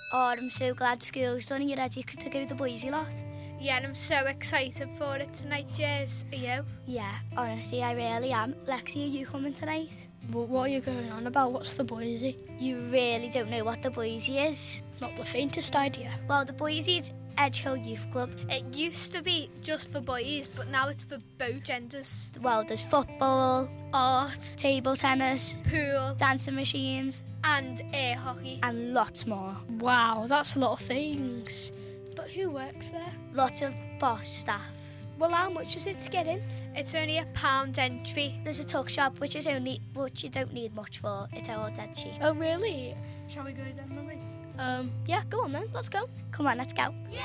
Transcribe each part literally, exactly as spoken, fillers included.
Oh, I'm so glad school's done and you're ready to go the boysy lot. Yeah, I'm so excited for it tonight, Jez. Are you? Yeah, honestly, I really am. Lexi, are you coming tonight? What, what are you going on about? What's the boysy? You really don't know what the boysy is? Not the faintest idea. Well, the boysy is Edge Hill Youth Club. It used to be just for boys, but now it's for both genders. Well, there's football, art, table tennis, pool, dancing machines, and air hockey. And lots more. Wow, that's a lot of things. But who works there? Lots of boss staff. Well, how much is it to get in? It's only a pound entry. There's a tuck shop, which is only, which you don't need much for. It's all dead cheap. Oh, really? Shall we go then, Mummy? Um, yeah, go on then. Let's go. Come on, let's go. Yeah!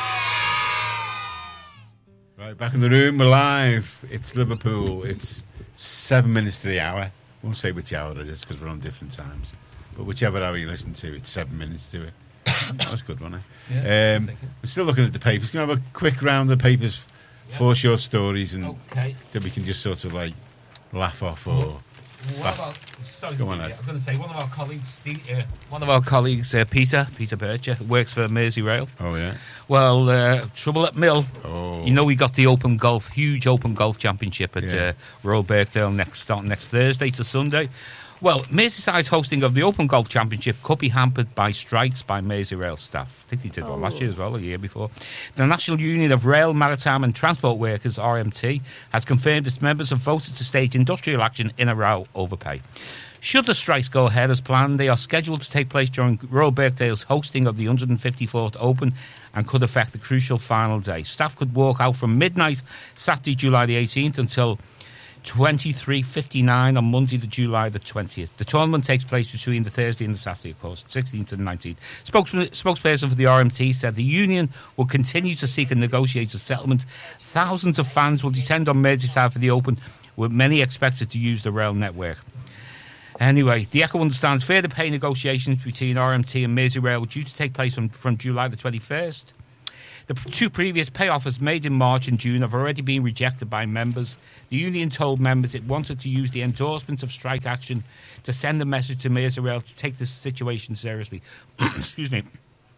Right, back in the room, we're live. It's Liverpool. It's seven minutes to the hour. I won't say which hour it is because we're on different times. But whichever hour you listen to, it's seven minutes to it. That was good, wasn't it? Yeah, um, we're still looking at the papers. Can we have a quick round of the papers? Yep. Four short stories, and okay. then we can just sort of like laugh off or. What about, sorry, Go on, Steve, Ed. I was going to say one of our colleagues, Steve, uh, one of our colleagues, uh, Peter, Peter Bircher, works for Merseyrail. Oh yeah. Well, uh, trouble at Mill. Oh. You know, we got the Open Golf, huge Open Golf Championship at Yeah. uh, Royal Birkdale next starting next Thursday to Sunday. Well, Merseyside's hosting of the Open Golf Championship could be hampered by strikes by Merseyrail staff. I think they did one Oh. last year as well, the year before. The National Union of Rail, Maritime and Transport Workers, R M T, has confirmed its members have voted to stage industrial action in a row over pay. Should the strikes go ahead as planned, they are scheduled to take place during Royal Birkdale's hosting of the one hundred fifty-fourth Open and could affect the crucial final day. Staff could walk out from midnight Saturday, July the eighteenth until twenty-three fifty-nine on Monday, the July the twentieth. The tournament takes place between the Thursday and the Saturday, of course, sixteenth and nineteenth. Spokesman, spokesperson for the R M T said the union will continue to seek and negotiate a settlement. Thousands of fans will descend on Merseyside for the Open, with many expected to use the rail network. Anyway, the Echo understands further pay negotiations between R M T and Merseyrail were due to take place from, from July the twenty-first. The two previous pay offers made in March and June have already been rejected by members. The union told members it wanted to use the endorsement of strike action to send a message to Merseyrail to take this situation seriously. Excuse me.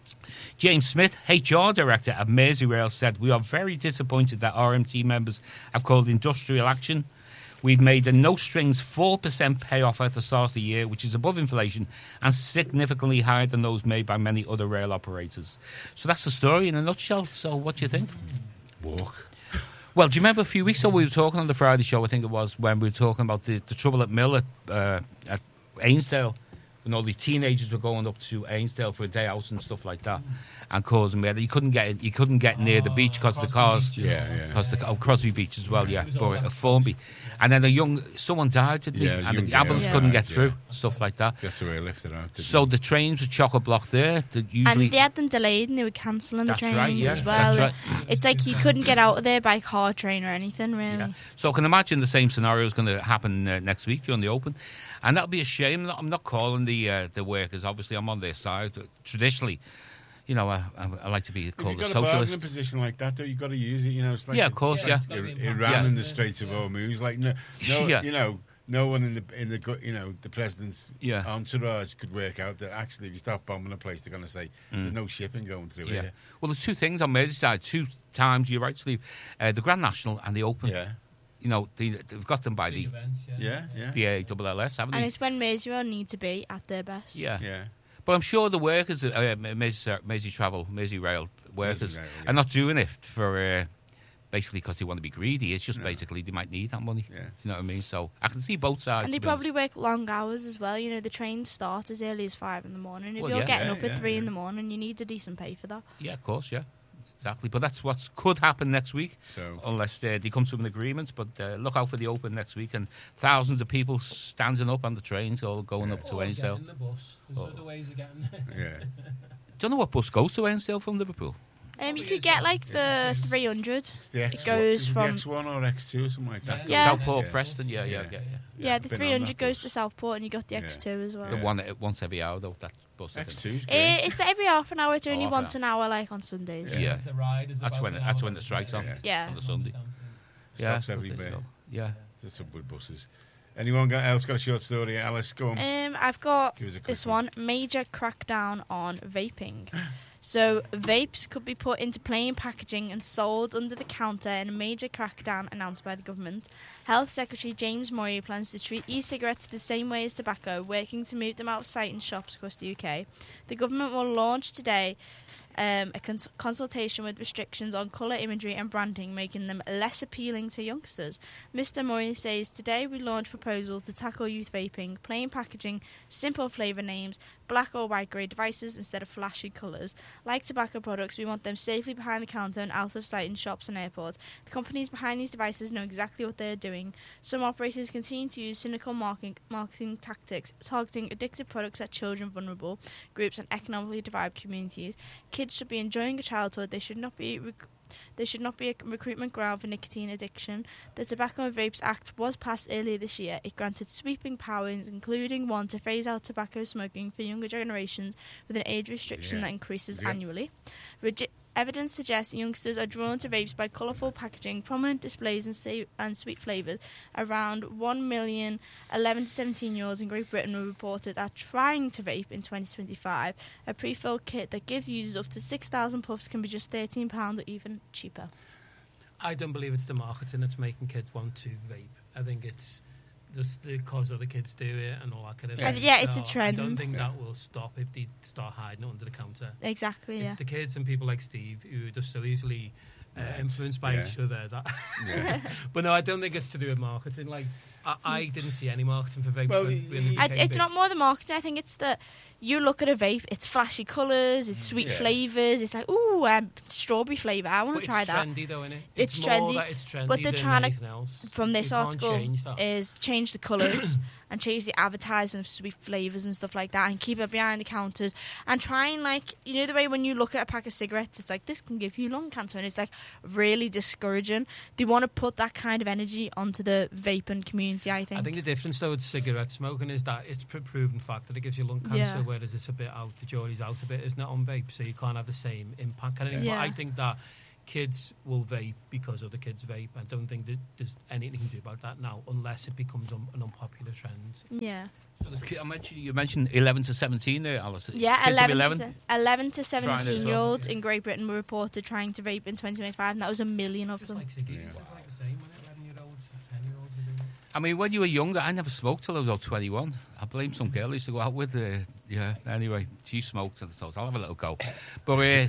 James Smith, H R Director at Merseyrail, said, "We are very disappointed that R M T members have called industrial action. We've made a no-strings four percent pay offer at the start of the year, which is above inflation and significantly higher than those made by many other rail operators." So that's the story in a nutshell. So what do you think? Walk. Well, do you remember a few weeks ago we were talking on the Friday show, I think it was, when we were talking about the, the trouble at Mill at, uh, at Ainsdale, when all the teenagers were going up to Ainsdale for a day out and stuff like that, and causing me, you couldn't get you couldn't get near the beach because the cars, Beach, yeah, yeah. because the oh, Crosby Beach as well, yeah, but uh, Formby, and then a young someone died, didn't Yeah, he? And young the ambulance girl couldn't died, get through, yeah. stuff like that. That's the way I lifted out. didn't So you? the trains were chock a block there. The usually, And they had them delayed and they were cancelling the That's trains right, yeah, as well. that's right. It's like you couldn't get out of there by car, train or anything, really. Yeah. So I can imagine the same scenario is going to happen uh, next week during the Open, and that'll be a shame. I'm not calling the uh, the workers. Obviously, I'm on their side. Traditionally, you know, I, I, I like to be If called you've a got a bargaining socialist. position like that, though, you've got to use it. You know, it's like Yeah, of course, like yeah. Ir- Yeah. Iran Yeah. in the Straits of Hormuz, like no, no, Yeah. you know, no one in the in the go- you know the president's Yeah. entourage could work out that actually, if you start bombing a place, they're going to say there's no shipping going through Yeah. here. Well, there's two things on Merseyside. Two times, you're right, Steve. Uh, the Grand National and the Open. Yeah, You know, they, they've got them by Big the events, yeah, yeah, P A L L S, haven't And they? it's when Merseyrail need to be at their best. Yeah. yeah. But I'm sure the workers, uh, Mersey, Mersey Travel, Mersey Rail workers, Merseyrail, yeah. are not doing it for uh, basically because they want to be greedy. It's just No. basically they might need that money. Yeah. You know what I mean? So I can see both sides. And they to be honest. probably work long hours as well. You know, the trains start as early as five in the morning. If Well, you're yeah. getting Yeah, up at yeah, three yeah. in the morning, you need a decent pay for that. Yeah, of course, yeah. Exactly. But that's what could happen next week, So unless uh, they come to an agreement. But uh, look out for the Open next week, and thousands of people standing up on the trains, all going up to Or Ainsdale. getting the bus. There's Oh. other ways of getting there. yeah, Don't know what bus goes to Ainsdale from Liverpool. Um, you could get like the three hundred. it's the X It goes is it from- the X one or X two or something like that. Yeah. Southport, Yeah. Preston, yeah, yeah, Yeah. yeah, yeah. Yeah, the been on three hundred that goes bus. to Southport, and you got the Yeah. X two as well. The Yeah. one that once every hour, though, that bus. I X think. two's Uh, great. it's every half an hour. It's only half once an an hour, like on Sundays. Yeah. The ride is That's about when an that's hour when the strike's on. Yeah. Yeah. On the Sunday. Yeah, Stops so there everywhere. you go. Yeah. The subway buses. Anyone got, else got a short story? Alice, go on. Um, I've got Give us a quick this one. one. Major crackdown on vaping. So, vapes could be put into plain packaging and sold under the counter in a major crackdown announced by the government. Health Secretary James Moyer plans to treat e-cigarettes the same way as tobacco, working to move them out of sight in shops across the U K. The government will launch today um, a cons- consultation with restrictions on colour imagery and branding, making them less appealing to youngsters. Mister Moyer says, today we launch proposals to tackle youth vaping, plain packaging, simple flavour names, black or white grey devices instead of flashy colours. Like tobacco products, we want them safely behind the counter and out of sight in shops and airports. The companies behind these devices know exactly what they're doing. Some operators continue to use cynical marketing, marketing tactics, targeting addictive products at children, vulnerable groups and economically deprived communities. Kids should be enjoying a childhood. They should not be... Rec- There should not be a recruitment ground for nicotine addiction. The Tobacco and Vapes Act was passed earlier this year. It granted sweeping powers, including one to phase out tobacco smoking for younger generations with an age restriction Yeah. that increases Yeah. annually. Regi- Evidence suggests youngsters are drawn to vapes by colourful packaging, prominent displays and, sa- and sweet flavours. Around one million eleven to seventeen-year-olds in Great Britain were reported are trying to vape in twenty twenty-five. A pre-filled kit that gives users up to six thousand puffs can be just thirteen pounds or even cheaper. I don't believe it's the marketing that's making kids want to vape. I think it's just because other kids do it and all that kind of Yeah. thing. Yeah, it's a So I trend. don't think Yeah. that will stop if they start hiding it under the counter. Exactly, yeah. It's the kids and people like Steve who are just so easily uh, Right. influenced by Yeah. each other. That Yeah. But no, I don't think it's to do with marketing. Like, I, I didn't see any marketing for vape. Well, when- y- when it y- I, became it's big. not more the marketing. I think it's that you look at a vape, it's flashy colours, it's sweet Yeah. flavours. It's like, ooh, um, strawberry flavour. I want But to try it's that. trendy, though, innit? It's more trendy, that it's trendy but they're than trying to- anything else. From this You can't article change that. is change the colours and change the advertising of sweet flavours and stuff like that and keep it behind the counters and try and, like, you know the way when you look at a pack of cigarettes, it's like, this can give you lung cancer, and it's like really discouraging. They want to put that kind of energy onto the vaping community, I think. I think the difference, though, with cigarette smoking is that it's a proven fact that it gives you lung cancer, Yeah. whereas it's a bit out, the jury's out a bit, isn't it, on vape? So you can't have the same impact. Kind of thing. Yeah. But I think that kids will vape because other kids vape. I don't think that there's anything you can do about that now, unless it becomes un- an unpopular trend. Yeah. So there's ki- I mentioned, you mentioned eleven to seventeen there, Alice. Yeah, Kids of eleven, eleven? To, se- eleven to Trying it as seventeen year well, olds yeah. in Great Britain were reported trying to vape in twenty twenty-five, and that was a million of Just them. like ciggies, Yeah. it's like the same, when eleven-year-olds, ten-year-olds are doing it. I mean, when you were younger, I never smoked till I was about twenty-one. I blame some girl I used to go out with. Uh, yeah, anyway, she smoked, and I thought, I'll have a little go. But uh,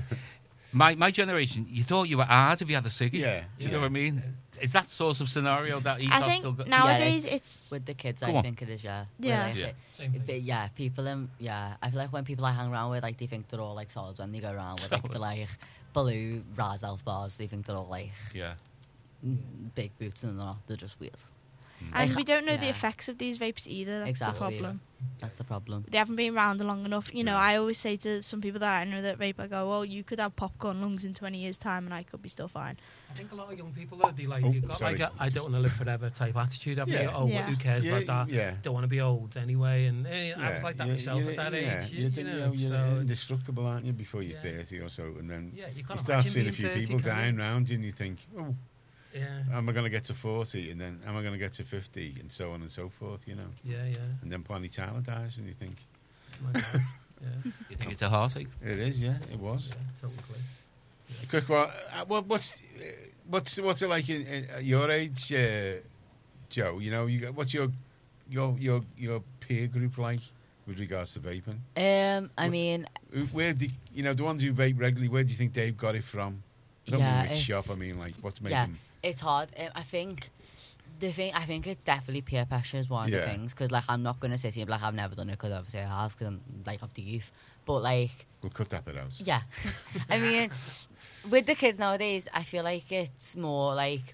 my my generation, you thought you were hard if you had a ciggy. Yeah, Do you know yeah. what I mean? Is that sort of scenario that you I still think got? nowadays Yeah, it's With the kids, Go I on. think it is, yeah. Yeah. Where, like, Yeah. it- Same thing. But yeah, people, um, yeah, I feel like when people I hang around with, like, they think they're all like solids when they go around with like the like blue Raz Elf bars. They think they're all like Yeah. mm, big boots, and they're not. They're just weird. and Like, we don't know the yeah. effects of these vapes either. That's Exactly. the problem. That's the problem. They haven't been around long enough. You know, Yeah. I always say to some people that I know that vape, I go, well, you could have popcorn lungs in twenty years' time and I could be still fine. I think a lot of young people, though, they like, Oh, you've got sorry. like a I don't want to live forever type attitude. Haven't Yeah. you? Oh, Yeah. who cares Yeah, about that? yeah. Don't want to be old anyway. And eh, I was Yeah, like that you- myself you- at that yeah, age. you You, think, you you know, know, you're so indestructible, aren't you, before you're Yeah. thirty or so, and then yeah, you you can't start imagine seeing a being few thirty, people can you? dying round you, and you think, oh, Yeah, am I going to get to forty, and then am I going to get to fifty, and so on and so forth, you know? yeah, yeah. And then Bonnie Tyler dies, and you think, My God. Yeah, You think it's a heartache? it is, yeah, it was. yeah, totally. A quick one. Uh, what, what's uh, what's what's it like in, in at your age, uh, Joe? You know, you got, what's your your your your peer group like with regards to vaping? Um, I Wh- mean, Who- Where do you, you know the ones who vape regularly? Where do you think they've got it from? Not Yeah, mean which shop. it's- I mean, like what's yeah, making? it's hard. Um, I think the thing. I think it's definitely peer pressure is one of Yeah. the things, because like I'm not gonna sit here and be like I've never done it, because obviously I have, because I'm like of the youth. But like, We'll cut that bit out. yeah, I mean, with the kids nowadays, I feel like it's more like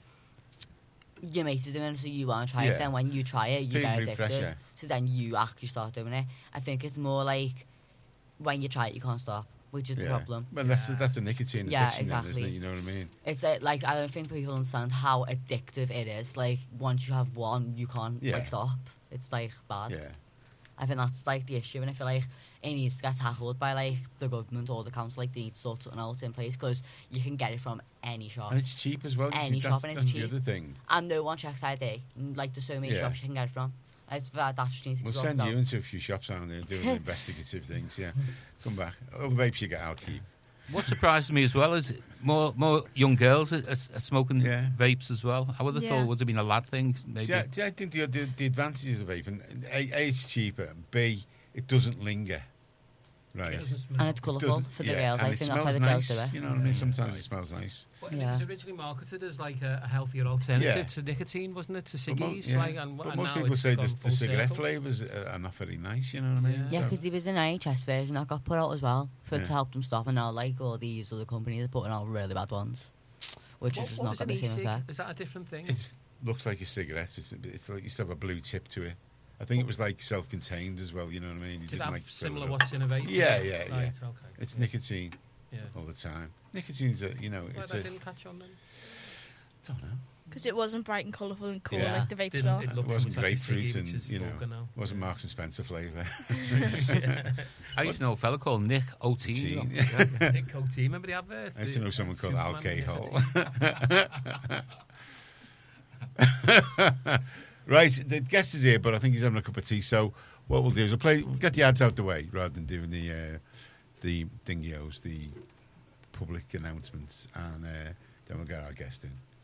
your mates are doing it, so you want to try Yeah. it. Then when you try it, you Peer get group addicted. pressure. So then you actually start doing it. I think it's more like when you try it, you can't stop, which is the problem. Well, that's Yeah. that's a nicotine Yeah, addiction, then, isn't exactly. it? You know what I mean? It's uh, like I don't think people understand how addictive it is. Like once you have one, you can't Yeah. like stop. It's like bad. Yeah. I think that's like the issue, and I feel like it needs to get tackled by like the government or the council. Like they need to sort something out in place, because you can get it from any shop, And it's cheap as well. you Any see, shop that's, and it's that's cheap. the other thing. and no one checks I D. Like there's so many Yeah. shops you can get it from. It's that that just needs to be We'll sorted send out. you into a few shops around there doing investigative things. Yeah, come back. All the vapes you get, I'll keep. What surprises me as well is more more young girls are, are smoking Yeah. vapes as well. I would have Yeah. thought it would have been a lad thing. Maybe. See, I, I think the, the the advantages of vaping: A, A, it's cheaper. B, it doesn't linger. Right. It doesn't smell. And it's It colourful doesn't- for the yeah, girls. and I it think that's why the smells girls nice, do it. You know what I mean? Sometimes it smells nice. Well, Yeah. It was originally marketed as like a, a healthier alternative Yeah. to nicotine, wasn't it? To But mo- ciggies, yeah. like, and, but and most now people it's say gone the, the full cigarette circle. flavours are are not very nice. You know what I mean? Yeah. Yeah, So- because there was an N H S version that got put out as well for Yeah. to help them stop, and now like all these other companies are putting out really bad ones, which What, has just what not was got an the same e-cig? effect. Is that a different thing? It looks like a cigarette. It's, it's like it used to have a blue tip to it. I think it was like self-contained as well. You know what I mean? You Did didn't have like fill similar it up. what's in a vape? Yeah, yeah, right, yeah. Okay. It's yeah. nicotine Yeah. all the time. Nicotine's a you know Why it's that a didn't catch on then? don't know. Because it wasn't bright and colourful and cool Yeah. like the vapes Didn't are. it It looks wasn't like a grapefruit ciggy, and which is you know vulgar now. wasn't Marks and Spencer flavour. I used to know a fella called Nick O'Teen. Teen. Nick Cote, remember the advert? I used to know someone called Al Superman Cahill. Right, the guest is here, but I think he's having a cup of tea. So what we'll do is we'll play, we'll get the ads out the way rather than doing the uh, the dingios, the public announcements, and uh, then we'll get our guest in.